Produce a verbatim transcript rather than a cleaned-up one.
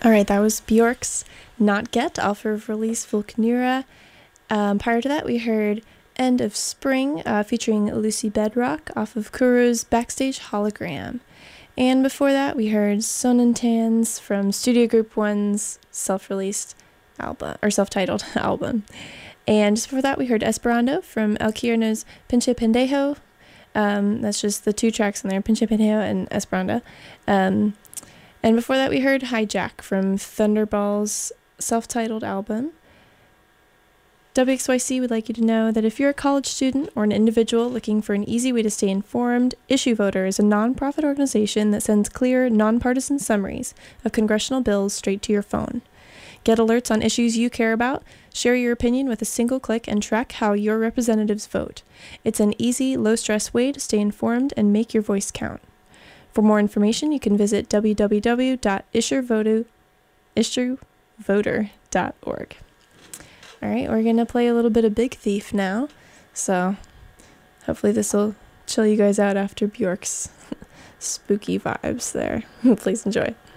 Alright, that was Bjork's Not Get off of release Vulcanura. Um, prior to that, we heard End of Spring uh, featuring Lucy Bedrock off of Kuru's Backstage Hologram. And before that, we heard Sonantans from Studio Group One's self-released album, or self-titled album. And just before that, we heard Esperando from El Quierno's Pinche Pendejo. Um, that's just the two tracks in there, Pinche Pendejo and Esperando. Um, And before that, we heard Hijack from Thunderball's self-titled album. W X Y C would like you to know that if you're a college student or an individual looking for an easy way to stay informed, Issue Voter is a non-profit organization that sends clear, nonpartisan summaries of congressional bills straight to your phone. Get alerts on issues you care about, share your opinion with a single click, and track how your representatives vote. It's an easy, low-stress way to stay informed and make your voice count. For more information, you can visit w w w dot issue voter dot org. Alright, we're going to play a little bit of Big Thief now, so hopefully this will chill you guys out after Bjork's spooky vibes there. Please enjoy.